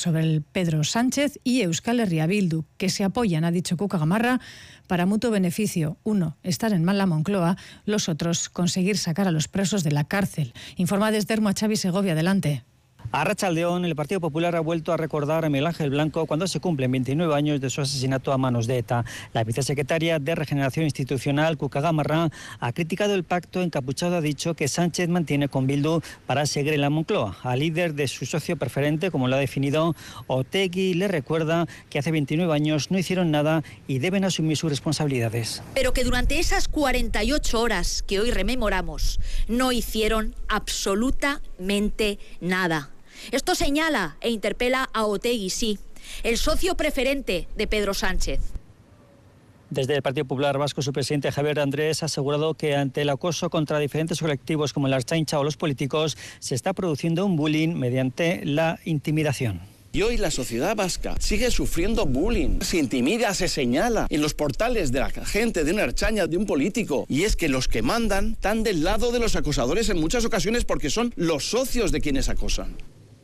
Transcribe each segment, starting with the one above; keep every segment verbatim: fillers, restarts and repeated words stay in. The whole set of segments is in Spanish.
sobre el Pedro Sánchez y Euskal Herria Bildu, que se apoyan, ha dicho Cuca Gamarra, para mutuo beneficio. Uno, estar en la Moncloa, los otros, conseguir sacar a los presos de la cárcel. Informa desde Ermo a Xavi Segovia. Adelante. A Arratsaldeón, el Partido Popular ha vuelto a recordar a Miguel Ángel Blanco cuando se cumplen veintinueve años de su asesinato a manos de ETA. La vicesecretaria de Regeneración Institucional, Cuca Gamarra, ha criticado el pacto encapuchado. Ha dicho que Sánchez mantiene con Bildu para seguir en la Moncloa. Al líder de su socio preferente, como lo ha definido Otegi, le recuerda que hace veintinueve años no hicieron nada y deben asumir sus responsabilidades. Pero que durante esas cuarenta y ocho horas que hoy rememoramos no hicieron absolutamente nada. Esto señala e interpela a Otegi, sí, el socio preferente de Pedro Sánchez. Desde el Partido Popular Vasco, su presidente Javier Andrés ha asegurado que ante el acoso contra diferentes colectivos como el Ertzaintza o los políticos se está produciendo un bullying mediante la intimidación. Y hoy la sociedad vasca sigue sufriendo bullying. Se intimida, se señala en los portales de la gente, de una ertzaina, de un político. Y es que los que mandan están del lado de los acosadores en muchas ocasiones porque son los socios de quienes acosan.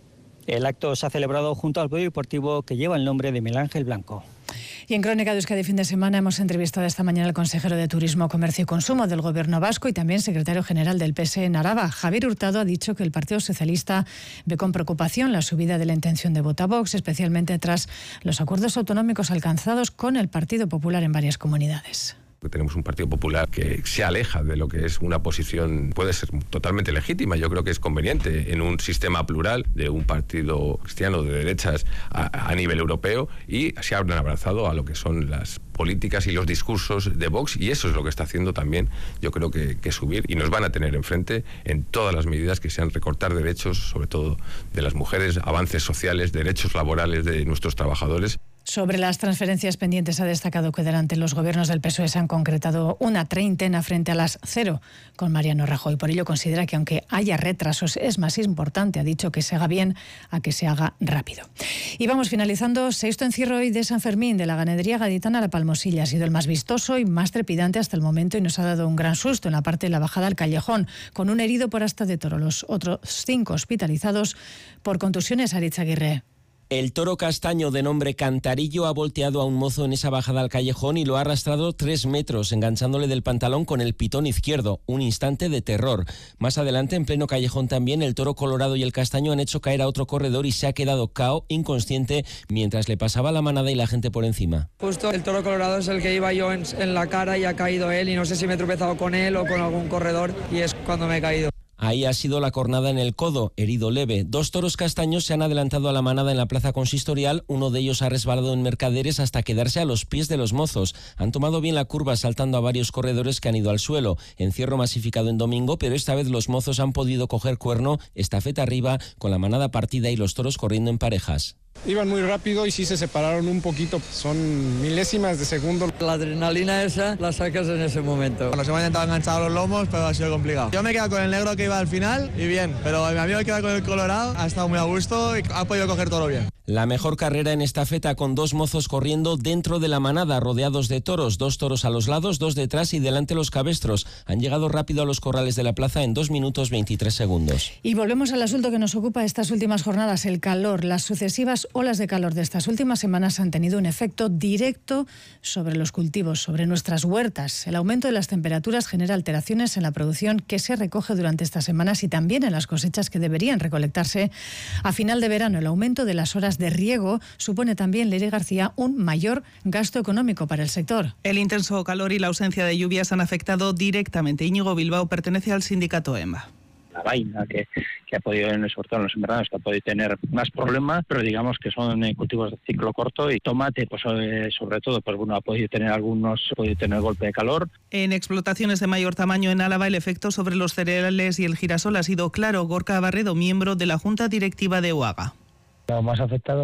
El acto se ha celebrado junto al apoyo deportivo que lleva el nombre de Miguel Ángel Blanco. Y en Crónica de Euskadi fin de semana hemos entrevistado esta mañana al consejero de Turismo, Comercio y Consumo del Gobierno vasco y también secretario general del P S E en Araba. Javier Hurtado ha dicho que el Partido Socialista ve con preocupación la subida de la intención de voto a Vox, especialmente tras los acuerdos autonómicos alcanzados con el Partido Popular en varias comunidades. Tenemos un Partido Popular que se aleja de lo que es una posición, puede ser totalmente legítima, yo creo que es conveniente en un sistema plural de un partido cristiano de derechas a, a nivel europeo, y se han abrazado a lo que son las políticas y los discursos de Vox, y eso es lo que está haciendo también, yo creo que, que subir, y nos van a tener enfrente en todas las medidas que sean recortar derechos, sobre todo de las mujeres, avances sociales, derechos laborales de nuestros trabajadores. Sobre las transferencias pendientes ha destacado que delante los gobiernos del P S O E se han concretado una treintena frente a las cero con Mariano Rajoy. Por ello considera que aunque haya retrasos es más importante, ha dicho, que se haga bien a que se haga rápido. Y vamos finalizando. Sexto encierro hoy de San Fermín de la ganadería gaditana La Palmosilla. Ha sido el más vistoso y más trepidante hasta el momento y nos ha dado un gran susto en la parte de la bajada al Callejón, con un herido por asta de toro. Los otros cinco hospitalizados por contusiones. Aritz Aguirre. El toro castaño de nombre Cantarillo ha volteado a un mozo en esa bajada al Callejón y lo ha arrastrado tres metros, enganchándole del pantalón con el pitón izquierdo. Un instante de terror. Más adelante, en pleno Callejón también, el toro colorado y el castaño han hecho caer a otro corredor y se ha quedado cao, inconsciente, mientras le pasaba la manada y la gente por encima. Justo el toro colorado es el que iba yo en, en la cara y ha caído él, y no sé si me he tropezado con él o con algún corredor, y es cuando me he caído. Ahí ha sido la cornada en el codo, herido leve. Dos toros castaños se han adelantado a la manada en la plaza consistorial. Uno de ellos ha resbalado en Mercaderes hasta quedarse a los pies de los mozos. Han tomado bien la curva saltando a varios corredores que han ido al suelo. Encierro masificado en domingo, pero esta vez los mozos han podido coger cuerno, estafeta arriba, con la manada partida y los toros corriendo en parejas. Iban muy rápido y sí se separaron un poquito, son milésimas de segundo. La adrenalina esa la sacas en ese momento. Nos hemos intentado enganchar a los lomos, pero ha sido complicado. Yo me he quedado con el negro que iba al final y bien, pero mi amigo que queda con el colorado ha estado muy a gusto y ha podido coger todo bien. La mejor carrera en estafeta, con dos mozos corriendo dentro de la manada, rodeados de toros, dos toros a los lados, dos detrás y delante los cabestros. Han llegado rápido a los corrales de la plaza en dos minutos veintitrés segundos. Y volvemos al asunto que nos ocupa estas últimas jornadas, el calor. Las sucesivas olas de calor de estas últimas semanas han tenido un efecto directo sobre los cultivos, sobre nuestras huertas. El aumento de las temperaturas genera alteraciones en la producción que se recoge durante estas semanas y también en las cosechas que deberían recolectarse a final de verano. El aumento de las horas de riego supone también, Leire García, un mayor gasto económico para el sector. El intenso calor y la ausencia de lluvias han afectado directamente. Íñigo Bilbao pertenece al sindicato EMBA. La vaina que, que ha podido, sobre todo en los invernados, que ha podido tener más problemas, pero digamos que son cultivos de ciclo corto, y tomate, pues sobre todo, pues bueno, ha podido tener algunos, ha podido tener golpe de calor. En explotaciones de mayor tamaño en Álava, el efecto sobre los cereales y el girasol ha sido claro. Gorka Barredo, miembro de la Junta Directiva de UAGA. Lo más afectado